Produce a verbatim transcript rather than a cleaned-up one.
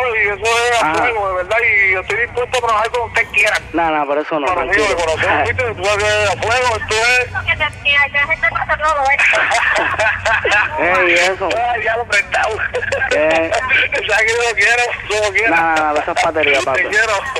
sabes, y eso es a fuego, de verdad, y yo estoy dispuesto a trabajar con usted quiera. No, no, por eso no. Pero amigo, de corazón, viste, tú vas a fuego, esto es... Ey, eso. Ay, ya lo prestado. ¿Qué? ¿Sabes que yo lo quiero? Yo lo quiero. No, no, no, eso es batería, papi. Te quiero.